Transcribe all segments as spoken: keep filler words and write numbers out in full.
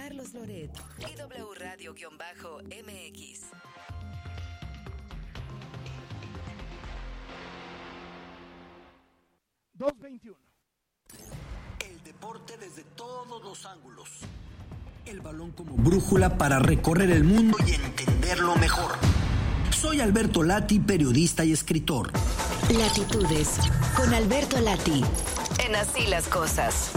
Carlos Loret y W Radio-M X. dos veintiuno. El deporte desde todos los ángulos. El balón como brújula para recorrer el mundo y entenderlo mejor. Soy Alberto Lati, periodista y escritor. Latitudes con Alberto Lati. En Así las Cosas.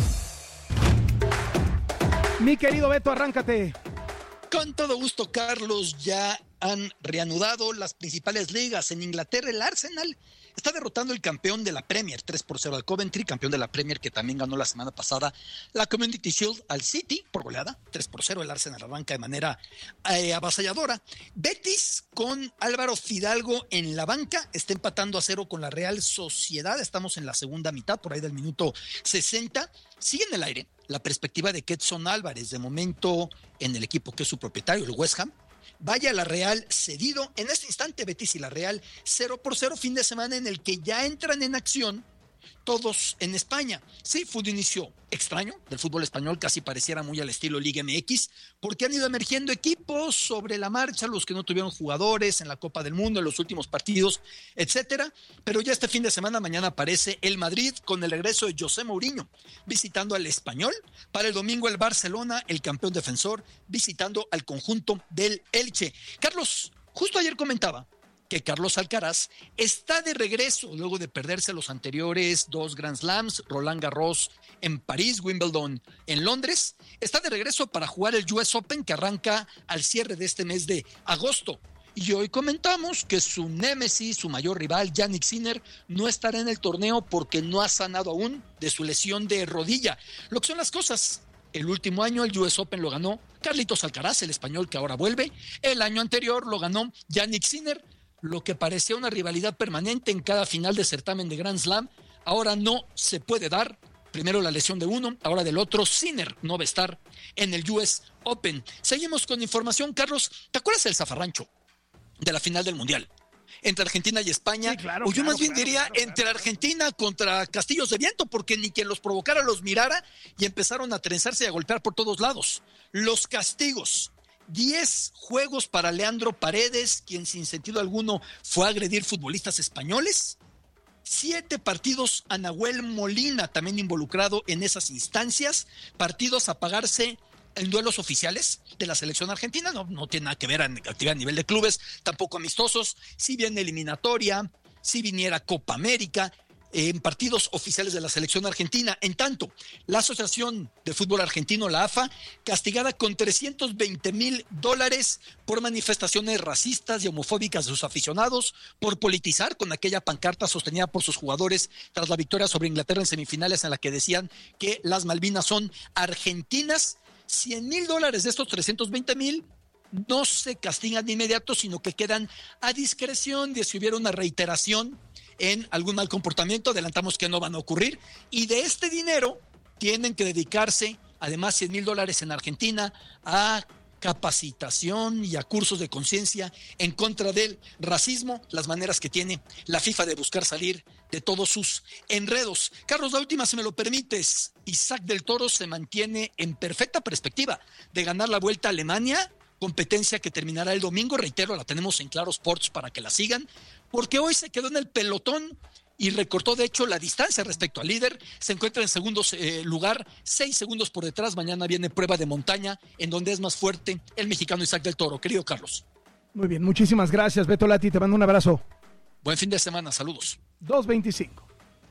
Mi querido Beto, arráncate. Con todo gusto, Carlos. Ya han reanudado las principales ligas. En Inglaterra, el Arsenal está derrotando el campeón de la Premier, tres por cero al Coventry, campeón de la Premier que también ganó la semana pasada la Community Shield al City por goleada, tres por cero. El Arsenal arranca de manera eh, avasalladora. Betis con Álvaro Fidalgo en la banca está empatando a cero con la Real Sociedad. Estamos en la segunda mitad, por ahí del minuto sesenta. Sigue en el aire la perspectiva de que Edson Álvarez, de momento en el equipo que es su propietario, el West Ham, vaya a la Real cedido. En este instante, Betis y la Real cero por cero, fin de semana en el que ya entran en acción todos en España. Sí, fue un inicio extraño del fútbol español, casi pareciera muy al estilo Liga M X, porque han ido emergiendo equipos sobre la marcha, los que no tuvieron jugadores en la Copa del Mundo, en los últimos partidos, etcétera. Pero ya este fin de semana, mañana aparece el Madrid con el regreso de José Mourinho, visitando al Español. Para el domingo el Barcelona, el campeón defensor, visitando al conjunto del Elche. Carlos, justo ayer comentaba que Carlos Alcaraz está de regreso luego de perderse los anteriores dos Grand Slams, Roland Garros en París, Wimbledon en Londres. Está de regreso para jugar el U S Open que arranca al cierre de este mes de agosto. Y hoy comentamos que su némesis, su mayor rival, Jannik Sinner, no estará en el torneo porque no ha sanado aún de su lesión de rodilla. Lo que son las cosas. El último año el U S Open lo ganó Carlitos Alcaraz, el español que ahora vuelve. El año anterior lo ganó Jannik Sinner. Lo que parecía una rivalidad permanente en cada final de certamen de Grand Slam, ahora no se puede dar. Primero la lesión de uno, ahora del otro. Sinner no va a estar en el U S Open. Seguimos con información, Carlos. ¿Te acuerdas del zafarrancho de la final del Mundial entre Argentina y España? Sí, claro, o yo claro, más bien claro, diría claro, entre claro, Argentina contra Castillos de Viento, porque ni quien los provocara los mirara y empezaron a trenzarse y a golpear por todos lados. Los castigos. diez juegos para Leandro Paredes, quien sin sentido alguno fue a agredir futbolistas españoles. Siete partidos a Nahuel Molina, también involucrado en esas instancias. Partidos a pagarse en duelos oficiales de la selección argentina. No, no tiene nada que ver en actividad a nivel de clubes, tampoco amistosos. Si bien eliminatoria, si viniera Copa América, en partidos oficiales de la selección argentina. En tanto, la Asociación de Fútbol Argentino, la A F A, castigada con trescientos veinte mil dólares por manifestaciones racistas y homofóbicas de sus aficionados, por politizar con aquella pancarta sostenida por sus jugadores tras la victoria sobre Inglaterra en semifinales en la que decían que las Malvinas son argentinas. cien mil dólares de estos trescientos veinte mil no se castigan de inmediato, sino que quedan a discreción de si hubiera una reiteración en algún mal comportamiento. Adelantamos que no van a ocurrir, y de este dinero tienen que dedicarse, además cien mil dólares en Argentina, a capacitación y a cursos de conciencia en contra del racismo, las maneras que tiene la FIFA de buscar salir de todos sus enredos. Carlos, la última, si me lo permites. Isaac del Toro se mantiene en perfecta perspectiva de ganar la Vuelta a Alemania, competencia que terminará el domingo. Reitero, la tenemos en Claro Sports para que la sigan, porque hoy se quedó en el pelotón y recortó de hecho la distancia respecto al líder. Se encuentra en segundo eh, lugar, seis segundos por detrás. Mañana viene prueba de montaña en donde es más fuerte el mexicano Isaac del Toro. Querido Carlos. Muy bien, muchísimas gracias, Beto Lati, te mando un abrazo. Buen fin de semana, saludos. dos veinticinco.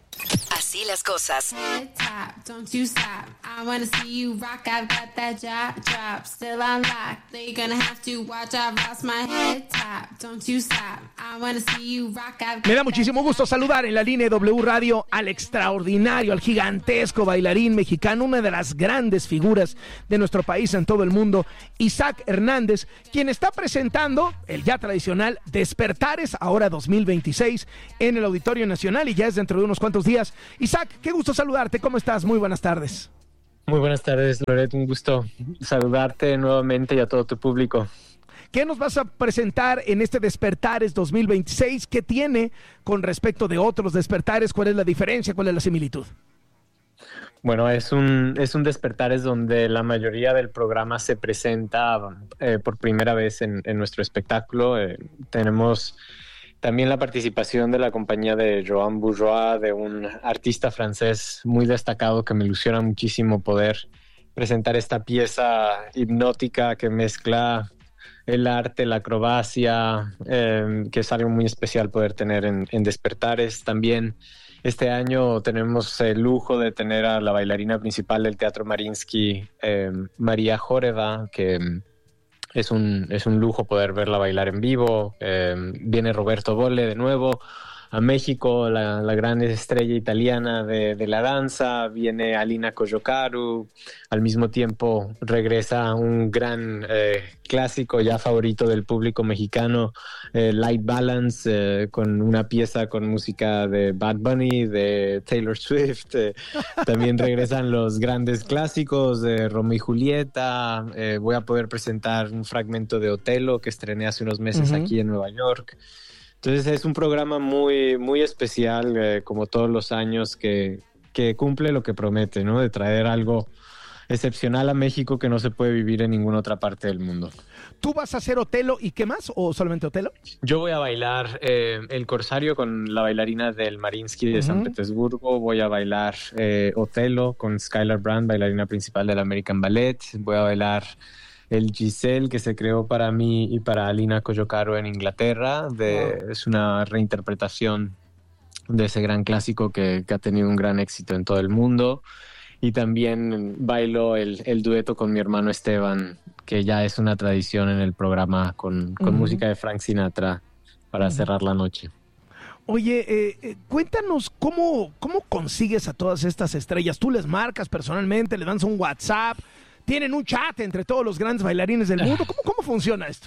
Así las cosas. Don't you stop. I wanna see you rock. I've got that drop, drop still on lock. They're gonna have to watch. I've lost my head top. Don't you stop. I wanna see you rock. Me da muchísimo gusto saludar en la línea de W Radio al extraordinario, al gigantesco bailarín mexicano, una de las grandes figuras de nuestro país en todo el mundo, Isaac Hernández, quien está presentando el ya tradicional Despertares, ahora dos mil veintiséis, en el Auditorio Nacional, y ya es dentro de unos cuantos días. Isaac, qué gusto saludarte, ¿cómo estás? Muy buenas tardes. Muy buenas tardes, Loret, un gusto saludarte nuevamente y a todo tu público. ¿Qué nos vas a presentar en este Despertares dos mil veintiséis? ¿Qué tiene con respecto de otros Despertares? ¿Cuál es la diferencia? ¿Cuál es la similitud? Bueno, es un, es un Despertares donde la mayoría del programa se presenta eh, por primera vez en, en nuestro espectáculo. Eh, tenemos también la participación de la compañía de Joan Bourgeois, de un artista francés muy destacado que me ilusiona muchísimo poder presentar esta pieza hipnótica que mezcla el arte, la acrobacia, eh, que es algo muy especial poder tener en, en Despertares. También este año tenemos el lujo de tener a la bailarina principal del Teatro Mariinsky, eh, María Joreva, que es un, es un lujo poder verla bailar en vivo. Eh, viene Roberto Bolle de nuevo a México, la, la gran estrella italiana de, de la danza. Viene Alina Cojocaru. Al mismo tiempo regresa un gran eh, clásico ya favorito del público mexicano, eh, Light Balance, eh, con una pieza con música de Bad Bunny, de Taylor Swift. Eh, también regresan los grandes clásicos de Romeo y Julieta. Eh, voy a poder presentar un fragmento de Otelo que estrené hace unos meses uh-huh. aquí en Nueva York. Entonces es un programa muy, muy especial, eh, como todos los años, que, que cumple lo que promete, ¿no? De traer algo excepcional a México que no se puede vivir en ninguna otra parte del mundo. ¿Tú vas a hacer Otelo y qué más? ¿O solamente Otelo? Yo voy a bailar eh, El Corsario con la bailarina del Mariinsky de uh-huh. San Petersburgo. Voy a bailar eh, Otelo con Skylar Brand, bailarina principal del American Ballet. Voy a bailar el Giselle, que se creó para mí y para Alina Cojocaru en Inglaterra. De, wow. Es una reinterpretación de ese gran clásico que, que ha tenido un gran éxito en todo el mundo. Y también bailo el, el dueto con mi hermano Esteban, que ya es una tradición en el programa, con, con uh-huh. música de Frank Sinatra para uh-huh. cerrar la noche. Oye, eh, eh, cuéntanos cómo, cómo consigues a todas estas estrellas. ¿Tú les marcas personalmente, les das un WhatsApp? ¿Tienen un chat entre todos los grandes bailarines del mundo? ¿Cómo, cómo funciona esto?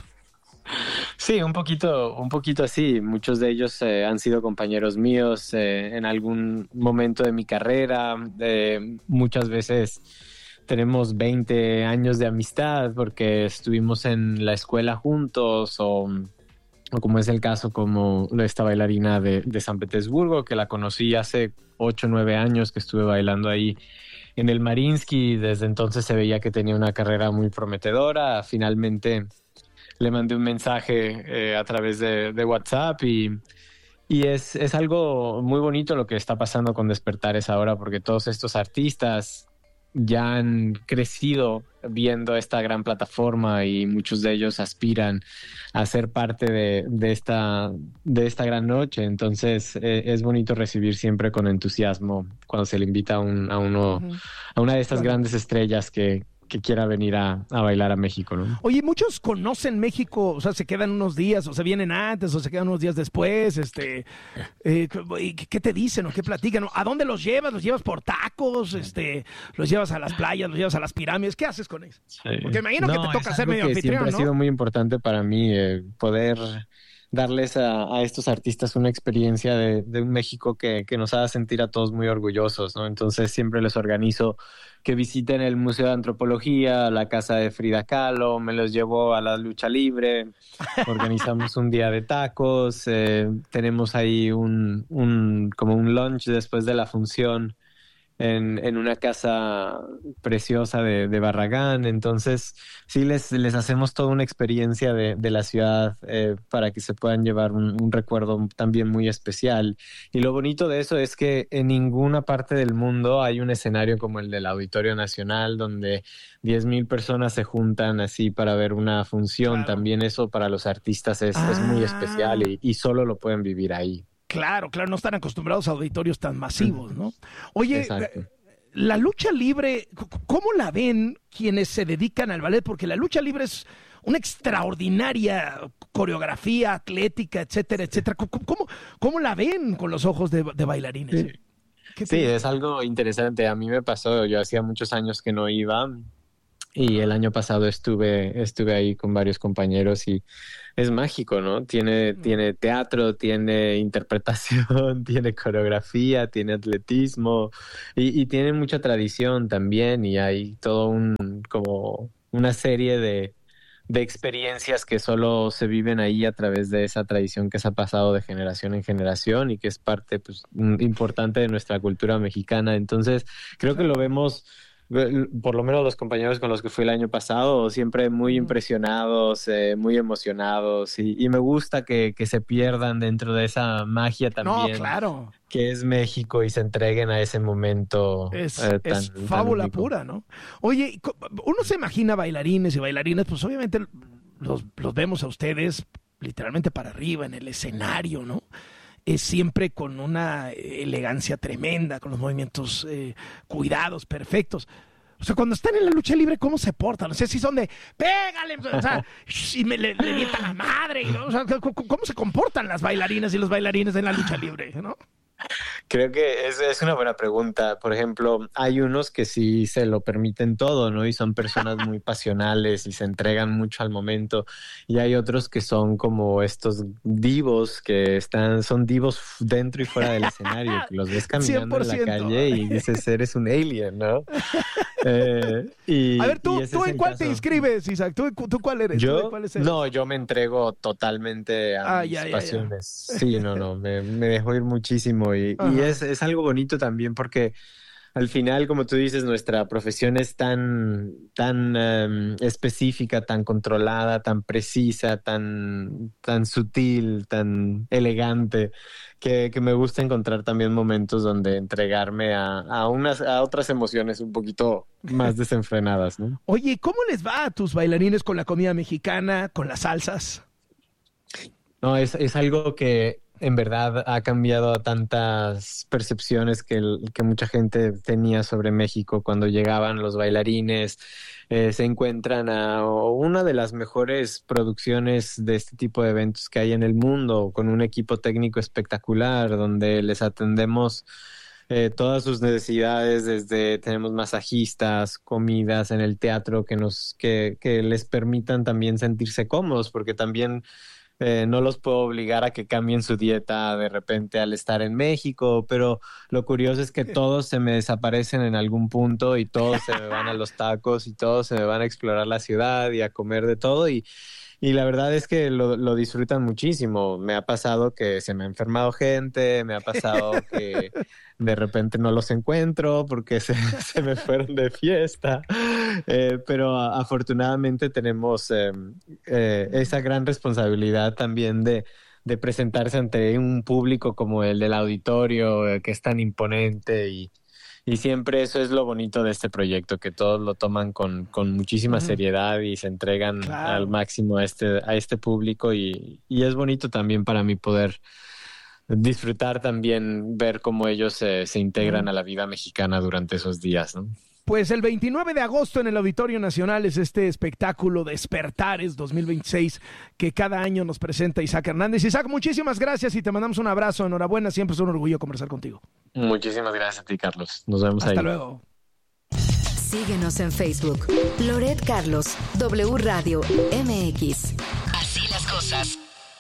Sí, un poquito, un poquito así. Muchos de ellos eh, han sido compañeros míos eh, en algún momento de mi carrera. Eh, muchas veces tenemos veinte años de amistad porque estuvimos en la escuela juntos, o, o como es el caso como esta bailarina de, de San Petersburgo, que la conocí hace ocho o nueve años que estuve bailando ahí en el Mariinsky. Desde entonces se veía que tenía una carrera muy prometedora. Finalmente le mandé un mensaje eh, a través de, de WhatsApp y, y es, es algo muy bonito lo que está pasando con Despertares ahora, porque todos estos artistas ya han crecido viendo esta gran plataforma y muchos de ellos aspiran a ser parte de, de, esta, de esta gran noche. Entonces eh, es bonito recibir siempre con entusiasmo cuando se le invita a, un, a, uno, uh-huh. a una de estas claro. grandes estrellas que, que quiera venir a, a bailar a México, ¿no? Oye, muchos conocen México, o sea, se quedan unos días, o se vienen antes, o se quedan unos días después, este, eh, ¿qué te dicen o qué platican? ¿A dónde los llevas? ¿Los llevas por tacos? Este, ¿los llevas a las playas? ¿Los llevas a las pirámides? ¿Qué haces con eso? Sí. Porque imagino no, que te toca ser medio anfitrión, siempre ¿no? Ha sido muy importante para mí eh, poder darles a, a estos artistas una experiencia de, de un México que, que nos haga sentir a todos muy orgullosos, ¿no? Entonces siempre les organizo que visiten el Museo de Antropología, la casa de Frida Kahlo, me los llevo a la lucha libre, organizamos un día de tacos, eh, tenemos ahí un, un como un lunch después de la función en, en una casa preciosa de, de Barragán. Entonces sí les, les hacemos toda una experiencia de, de la ciudad eh, para que se puedan llevar un, un recuerdo también muy especial. Y lo bonito de eso es que en ninguna parte del mundo hay un escenario como el del Auditorio Nacional, donde diez mil personas se juntan así para ver una función. Claro. También eso para los artistas es, ah. es muy especial y, y solo lo pueden vivir ahí. Claro, claro, no están acostumbrados a auditorios tan masivos, ¿no? Oye, Exacto. La lucha libre, ¿cómo la ven quienes se dedican al ballet? Porque la lucha libre es una extraordinaria coreografía atlética, etcétera, etcétera. ¿Cómo, cómo la ven con los ojos de, de bailarines? Sí. Sí, es algo interesante. A mí me pasó, yo hacía muchos años que no iba y el año pasado estuve, estuve ahí con varios compañeros y es mágico, ¿no? Tiene, tiene teatro, tiene interpretación, tiene coreografía, tiene atletismo y, y tiene mucha tradición también, y hay todo un, como una serie de, de experiencias que solo se viven ahí a través de esa tradición que se ha pasado de generación en generación y que es parte pues, importante de nuestra cultura mexicana. Entonces, creo que lo vemos, por lo menos los compañeros con los que fui el año pasado, siempre muy impresionados, eh, muy emocionados, y, y me gusta que, que se pierdan dentro de esa magia también. No, claro. Que es México y se entreguen a ese momento. Es, eh, tan, es fábula tan pura, ¿no? Oye, uno se imagina bailarines y bailarinas, pues obviamente los, los vemos a ustedes literalmente para arriba en el escenario, ¿no? Es siempre con una elegancia tremenda, con los movimientos eh, cuidados, perfectos. O sea, cuando están en la lucha libre, ¿cómo se portan? No sé si son de, pégale, o sea, y me le, le mientan la madre, ¿no? O sea, ¿cómo se comportan las bailarinas y los bailarines en la lucha libre, ¿no? Creo que es, es una buena pregunta. Por ejemplo, hay unos que sí se lo permiten todo, ¿no? Y son personas muy pasionales y se entregan mucho al momento. Y hay otros que son como estos divos, que están, son divos dentro y fuera del escenario, que los ves caminando en la calle y dices, eres un alien, ¿no? Eh, y, a ver, ¿tú, ¿tú en cuál caso. te inscribes, Isaac? ¿Tú, tú cuál eres? ¿Yo? ¿Tú cuál eres? No, yo me entrego totalmente a ah, mis ya, pasiones. Ya, ya. Sí, no, no, me, me dejo ir muchísimo. Y, y es, es algo bonito también porque al final, como tú dices, nuestra profesión es tan, tan um, específica, tan controlada, tan precisa, tan, tan sutil, tan elegante, que, que me gusta encontrar también momentos donde entregarme a, a, unas, a otras emociones un poquito más desenfrenadas, ¿no? Oye, ¿cómo les va a tus bailarines con la comida mexicana, con las salsas? No, es, es algo que en verdad ha cambiado tantas percepciones que, que mucha gente tenía sobre México cuando llegaban los bailarines. Eh, se encuentran a una de las mejores producciones de este tipo de eventos que hay en el mundo, con un equipo técnico espectacular, donde les atendemos eh, todas sus necesidades, desde tenemos masajistas, comidas en el teatro que, nos, que, que les permitan también sentirse cómodos, porque también Eh, no los puedo obligar a que cambien su dieta de repente al estar en México, pero lo curioso es que todos se me desaparecen en algún punto y todos se me van a los tacos y todos se me van a explorar la ciudad y a comer de todo y, y la verdad es que lo, lo disfrutan muchísimo. Me ha pasado que se me ha enfermado gente, me ha pasado que de repente no los encuentro porque se, se me fueron de fiesta, eh, pero afortunadamente tenemos eh, eh, esa gran responsabilidad también de, de presentarse ante un público como el del auditorio, eh, que es tan imponente y, y siempre eso es lo bonito de este proyecto, que todos lo toman con, con muchísima seriedad y se entregan claro. al máximo a este, a este público y, y es bonito también para mí poder disfrutar también, ver cómo ellos se, se integran a la vida mexicana durante esos días, ¿no? Pues el veintinueve de agosto en el Auditorio Nacional es este espectáculo Despertares dos mil veintiséis que cada año nos presenta Isaac Hernández. Isaac, muchísimas gracias y te mandamos un abrazo. Enhorabuena, siempre es un orgullo conversar contigo. Muchísimas gracias a ti, Carlos. Nos vemos Hasta ahí. Hasta luego. Síguenos en Facebook. Loret Carlos, W Radio M X. Así las cosas.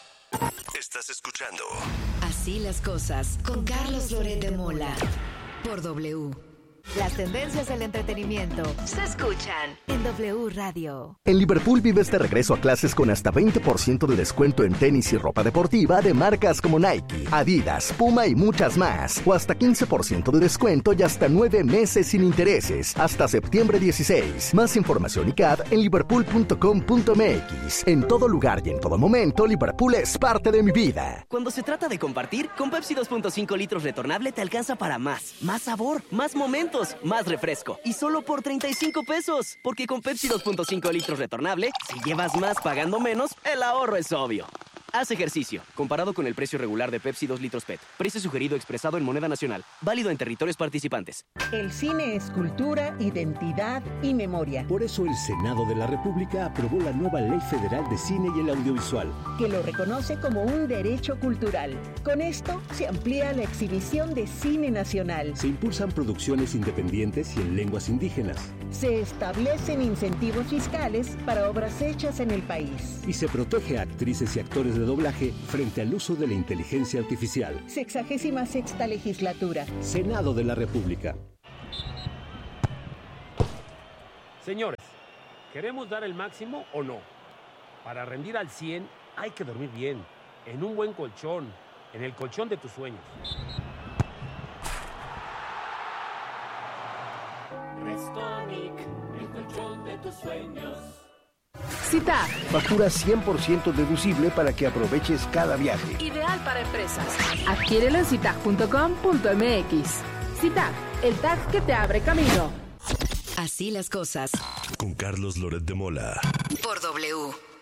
Estás escuchando Así las cosas con Carlos Loret de Mola por W. Las tendencias del entretenimiento se escuchan en W Radio. En Liverpool vives de regreso a clases con hasta veinte por ciento de descuento en tenis y ropa deportiva de marcas como Nike, Adidas, Puma y muchas más. O hasta quince por ciento de descuento y hasta nueve meses sin intereses. Hasta septiembre dieciséis. Más información y C A D en liverpool punto com punto m x. En todo lugar y en todo momento, Liverpool es parte de mi vida. Cuando se trata de compartir, con Pepsi dos punto cinco litros retornable te alcanza para más. Más sabor, más momentos. Más refresco. Y solo por treinta y cinco pesos. Porque con Pepsi dos punto cinco litros retornable, si llevas más pagando menos, el ahorro es obvio. Haz ejercicio. Comparado con el precio regular de Pepsi dos litros P E T. Precio sugerido expresado en moneda nacional. Válido en territorios participantes. El cine es cultura, identidad y memoria. Por eso el Senado de la República aprobó la nueva Ley Federal de Cine y el Audiovisual, que lo reconoce como un derecho cultural. Con esto se amplía la exhibición de cine nacional. Se impulsan producciones independientes y en lenguas indígenas. Se establecen incentivos fiscales para obras hechas en el país. Y se protege a actrices y actores de doblaje frente al uso de la inteligencia artificial. Sexagésima sexta legislatura. Senado de la República. Señores, ¿queremos dar el máximo o no? Para rendir al cien hay que dormir bien, en un buen colchón, en el colchón de tus sueños. Restonic, el colchón de tus sueños. Cita. Factura cien por ciento deducible para que aproveches cada viaje. Ideal para empresas. Adquiérelo en citag punto com punto m x. Citag, el tag que te abre camino. Así las cosas. Con Carlos Loret de Mola. Por W.